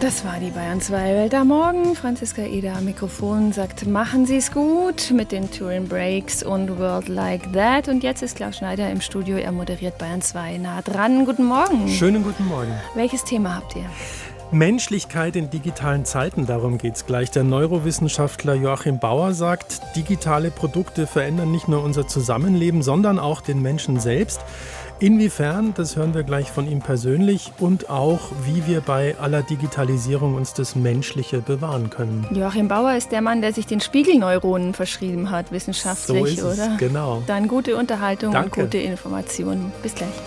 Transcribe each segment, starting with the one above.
Das war die Bayern 2 Welt am Morgen. Franziska Eder am Mikrofon sagt, machen Sie es gut mit den Turin Breaks und World Like That. Und jetzt ist Klaus Schneider im Studio. Er moderiert Bayern 2 nah dran. Guten Morgen. Schönen guten Morgen. Welches Thema habt ihr? Menschlichkeit in digitalen Zeiten, darum geht es gleich. Der Neurowissenschaftler Joachim Bauer sagt, digitale Produkte verändern nicht nur unser Zusammenleben, sondern auch den Menschen selbst. Inwiefern, das hören wir gleich von ihm persönlich, und auch, wie wir bei aller Digitalisierung uns das Menschliche bewahren können. Joachim Bauer ist der Mann, der sich den Spiegelneuronen verschrieben hat, wissenschaftlich, so ist oder? Es, genau. Dann gute Unterhaltung. Danke. Und gute Informationen. Bis gleich.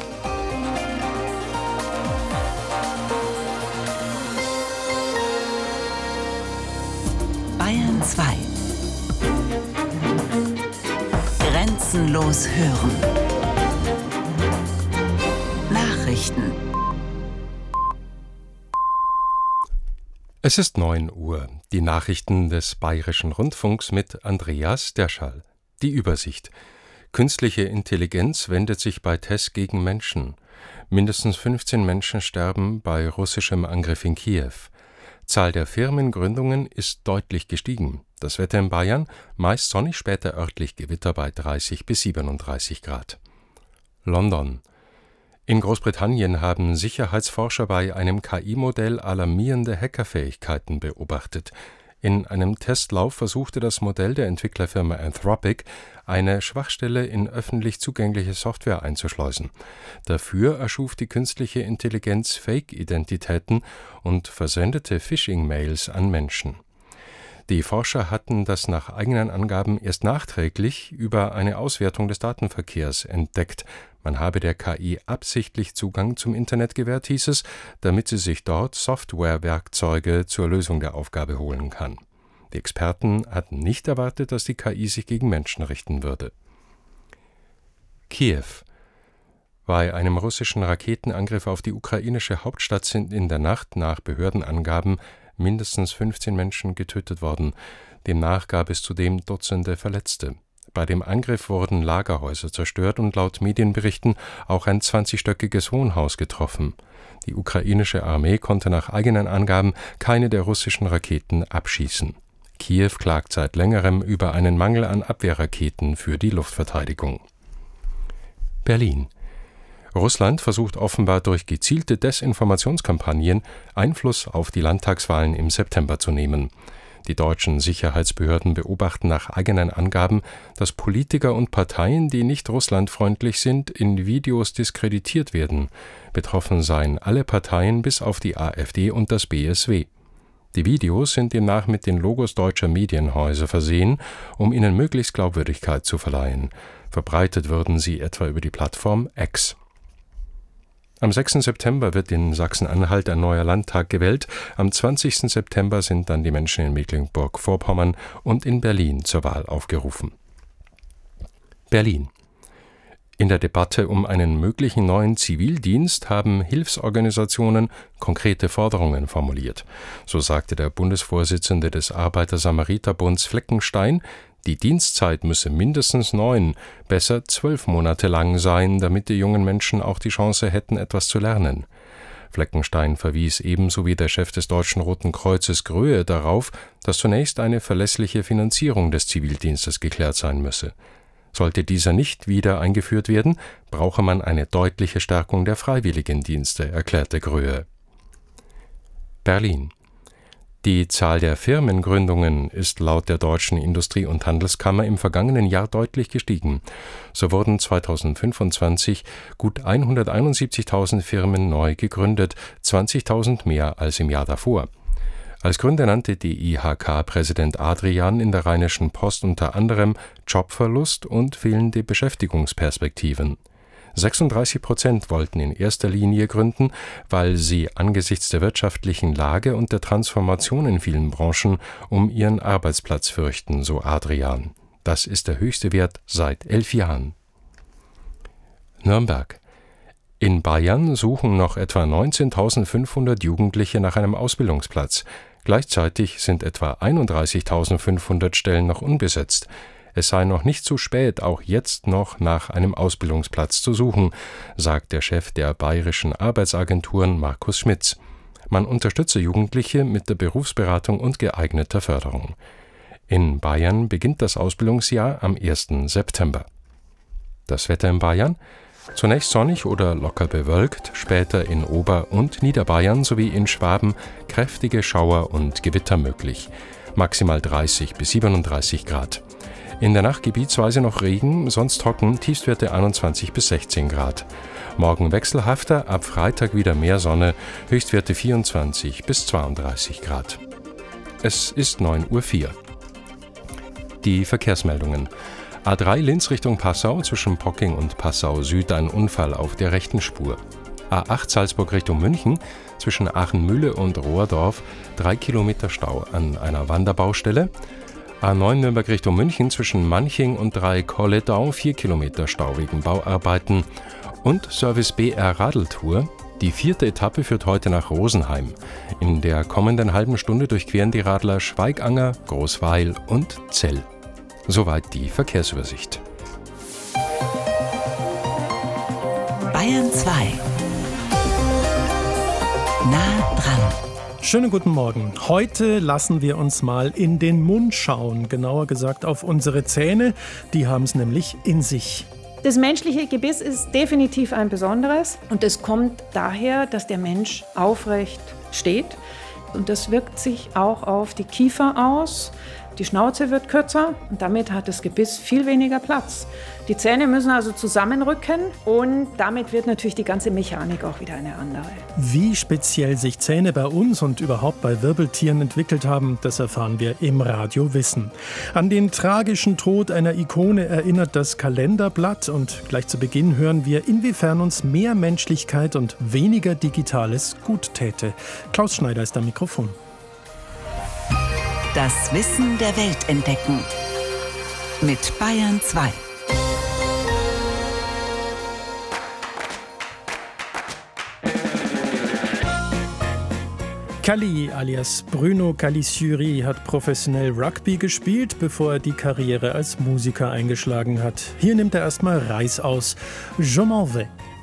Bayern 2. Grenzenlos hören. Nachrichten. Es ist 9 Uhr. Die Nachrichten des Bayerischen Rundfunks mit Andreas Derschall. Die Übersicht. Künstliche Intelligenz wendet sich bei Tests gegen Menschen. Mindestens 15 Menschen sterben bei russischem Angriff in Kiew. Zahl der Firmengründungen ist deutlich gestiegen. Das Wetter in Bayern, meist sonnig, später örtlich Gewitter bei 30 bis 37 Grad. London. In Großbritannien haben Sicherheitsforscher bei einem KI-Modell alarmierende Hackerfähigkeiten beobachtet. In einem Testlauf versuchte das Modell der Entwicklerfirma Anthropic, eine Schwachstelle in öffentlich zugängliche Software einzuschleusen. Dafür erschuf die künstliche Intelligenz Fake-Identitäten und versendete Phishing-Mails an Menschen. Die Forscher hatten das nach eigenen Angaben erst nachträglich über eine Auswertung des Datenverkehrs entdeckt. Man habe der KI absichtlich Zugang zum Internet gewährt, hieß es, damit sie sich dort Softwarewerkzeuge zur Lösung der Aufgabe holen kann. Die Experten hatten nicht erwartet, dass die KI sich gegen Menschen richten würde. Kiew. Bei einem russischen Raketenangriff auf die ukrainische Hauptstadt sind in der Nacht nach Behördenangaben mindestens 15 Menschen getötet worden. Demnach gab es zudem Dutzende Verletzte. Bei dem Angriff wurden Lagerhäuser zerstört und laut Medienberichten auch ein 20-stöckiges Wohnhaus getroffen. Die ukrainische Armee konnte nach eigenen Angaben keine der russischen Raketen abschießen. Kiew klagt seit längerem über einen Mangel an Abwehrraketen für die Luftverteidigung. Berlin. Russland versucht offenbar durch gezielte Desinformationskampagnen Einfluss auf die Landtagswahlen im September zu nehmen. Die deutschen Sicherheitsbehörden beobachten nach eigenen Angaben, dass Politiker und Parteien, die nicht russlandfreundlich sind, in Videos diskreditiert werden. Betroffen seien alle Parteien bis auf die AfD und das BSW. Die Videos sind demnach mit den Logos deutscher Medienhäuser versehen, um ihnen möglichst Glaubwürdigkeit zu verleihen. Verbreitet würden sie etwa über die Plattform X. Am 6. September wird in Sachsen-Anhalt ein neuer Landtag gewählt. Am 20. September sind dann die Menschen in Mecklenburg-Vorpommern und in Berlin zur Wahl aufgerufen. Berlin. In der Debatte um einen möglichen neuen Zivildienst haben Hilfsorganisationen konkrete Forderungen formuliert. So sagte der Bundesvorsitzende des Arbeiter-Samariter-Bunds Fleckenstein, die Dienstzeit müsse mindestens 9, besser 12 Monate lang sein, damit die jungen Menschen auch die Chance hätten, etwas zu lernen. Fleckenstein verwies ebenso wie der Chef des Deutschen Roten Kreuzes Gröhe darauf, dass zunächst eine verlässliche Finanzierung des Zivildienstes geklärt sein müsse. Sollte dieser nicht wieder eingeführt werden, brauche man eine deutliche Stärkung der Freiwilligendienste, erklärte Gröhe. Berlin. Die Zahl der Firmengründungen ist laut der Deutschen Industrie- und Handelskammer im vergangenen Jahr deutlich gestiegen. So wurden 2025 gut 171.000 Firmen neu gegründet, 20.000 mehr als im Jahr davor. Als Gründe nannte DIHK-Präsident Adrian in der Rheinischen Post unter anderem Jobverlust und fehlende Beschäftigungsperspektiven. 36% wollten in erster Linie gründen, weil sie angesichts der wirtschaftlichen Lage und der Transformation in vielen Branchen um ihren Arbeitsplatz fürchten, so Adrian. Das ist der höchste Wert seit 11 Jahren. Nürnberg. In Bayern suchen noch etwa 19.500 Jugendliche nach einem Ausbildungsplatz. Gleichzeitig sind etwa 31.500 Stellen noch unbesetzt. Es sei noch nicht zu spät, auch jetzt noch nach einem Ausbildungsplatz zu suchen, sagt der Chef der bayerischen Arbeitsagenturen Markus Schmitz. Man unterstütze Jugendliche mit der Berufsberatung und geeigneter Förderung. In Bayern beginnt das Ausbildungsjahr am 1. September. Das Wetter in Bayern: zunächst sonnig oder locker bewölkt, später in Ober- und Niederbayern sowie in Schwaben kräftige Schauer und Gewitter möglich. Maximal 30 bis 37 Grad. In der Nacht gebietsweise noch Regen, sonst trocken, Tiefstwerte 21 bis 16 Grad. Morgen wechselhafter, ab Freitag wieder mehr Sonne, Höchstwerte 24 bis 32 Grad. Es ist 9:04 Uhr. Die Verkehrsmeldungen. A3 Linz Richtung Passau, zwischen Pocking und Passau Süd ein Unfall auf der rechten Spur. A8 Salzburg Richtung München, zwischen Aachenmühle und Rohrdorf 3 Kilometer Stau an einer Wanderbaustelle. A9 Nürnberg Richtung München, zwischen Manching und Dreieck-Holledau 4 Kilometer Stau wegen Bauarbeiten. Und Service BR Radeltour. Die 4. Etappe führt heute nach Rosenheim. In der kommenden halben Stunde durchqueren die Radler Schweiganger, Großweil und Zell. Soweit die Verkehrsübersicht. Bayern 2. Nah dran. Schönen guten Morgen. Heute lassen wir uns mal in den Mund schauen. Genauer gesagt auf unsere Zähne. Die haben es nämlich in sich. Das menschliche Gebiss ist definitiv ein besonderes. Und das kommt daher, dass der Mensch aufrecht steht. Und das wirkt sich auch auf die Kiefer aus. Die Schnauze wird kürzer und damit hat das Gebiss viel weniger Platz. Die Zähne müssen also zusammenrücken und damit wird natürlich die ganze Mechanik auch wieder eine andere. Wie speziell sich Zähne bei uns und überhaupt bei Wirbeltieren entwickelt haben, das erfahren wir im Radio Wissen. An den tragischen Tod einer Ikone erinnert das Kalenderblatt und gleich zu Beginn hören wir, inwiefern uns mehr Menschlichkeit und weniger Digitales gut täte. Klaus Schneider ist am Mikrofon. Das Wissen der Welt entdecken. Mit Bayern 2. Calli alias Bruno Calisciuri hat professionell Rugby gespielt, bevor er die Karriere als Musiker eingeschlagen hat. Hier nimmt er erstmal Reis aus. Je m'en vais.